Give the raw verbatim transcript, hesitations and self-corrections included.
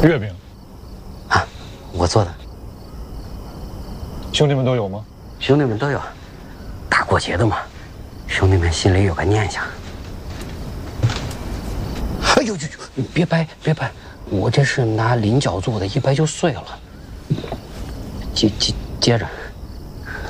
月饼啊，我做的。 兄弟们都有吗？ 兄弟们都有，大过节的嘛，兄弟们心里有个念想。哎呦呦呦！你别掰，别掰，我这是拿菱角做的，一掰就碎了。接接接着。